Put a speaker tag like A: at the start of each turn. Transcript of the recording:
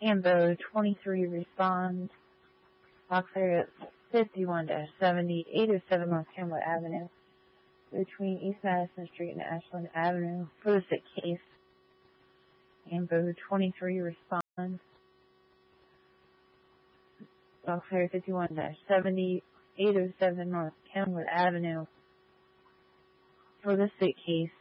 A: Ambo 23 responds. Box area 51-70, 807 North Kenwood Avenue, between East Madison Street and Ashland Avenue for the sick case. Ambo 23 responds. Box area 51-70, 807 North Kenwood Avenue for the sick case.